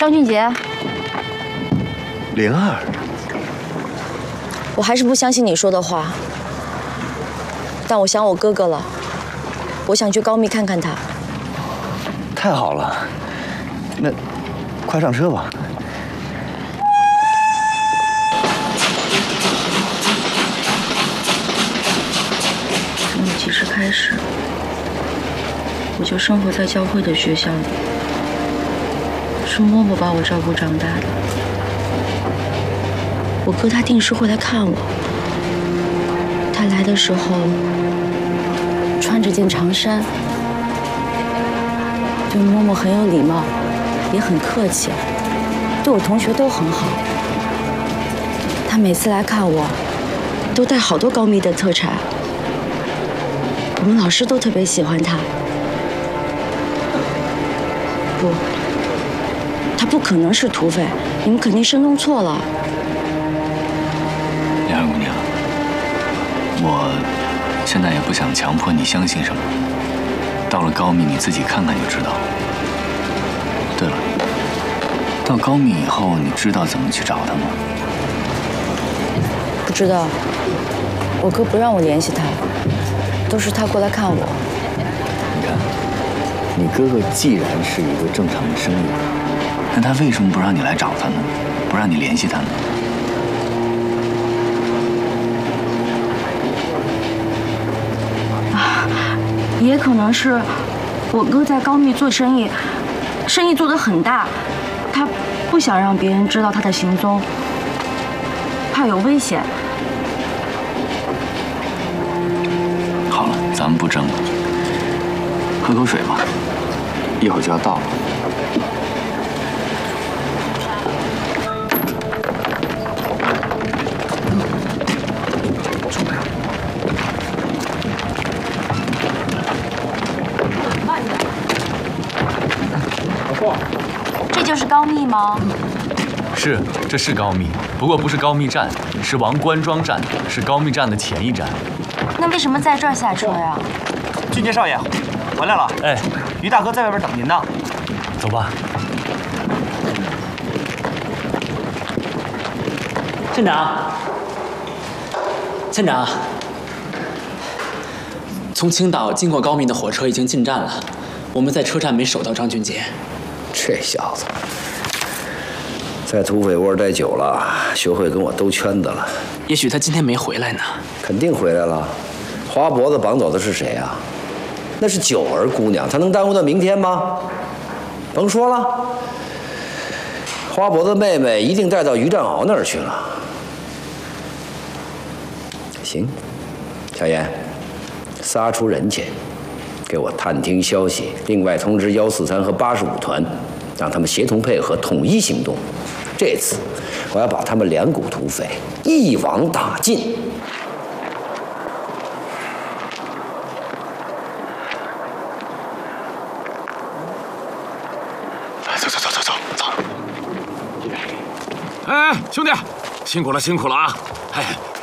张俊杰 02， 我还是不相信你说的话，但我想我哥哥了，我想去高密看看他。 太好了，那快上车吧。 从我记事开始，我就生活在教会的学校里，是嬷嬷把我照顾长大的。我哥他定时会来看我，他来的时候穿着件长衫，对嬷嬷很有礼貌，也很客气，对我同学都很好。他每次来看我，都带好多高密的特产，我们老师都特别喜欢他。不，他不可能是土匪，你们肯定是弄错了。 梁姑娘，我现在也不想强迫你相信什么，到了高密你自己看看就知道了。对了，到高密以后，你知道怎么去找他吗？ 不知道，我哥不让我联系他，都是他过来看我。 你看，你哥哥既然是一个正常的生意人，那他为什么不让你来找他呢？不让你联系他呢？ 也可能是我哥在高密做生意，生意做得很大，他不想让别人知道他的行踪，怕有危险。 好了，咱们不争了，喝口水吧，一会儿就要到了。 这就是高密吗？ 是，这是高密，不过不是高密站，是王官庄站，是高密站的前一站。 那为什么在这儿下车呀？ 俊杰少爷，回来了。 哎， 于大哥在外边等您呢。 走吧。 站长，站长，从青岛经过高密的火车已经进站了，我们在车站没守到张俊杰。 这小子在土匪窝待久了，学会跟我兜圈子了。 也许他今天没回来呢。 肯定回来了。花脖子绑走的是谁啊？那是九儿姑娘，她能耽误到明天吗？甭说了，花脖子妹妹一定带到于占鳌那儿去了。行，小严，撒出人去，给我探听消息，另外通知143和85团，让他们协同配合，统一行动。这次我要把他们2股土匪一网打尽。 哎，兄弟，辛苦了啊！哎，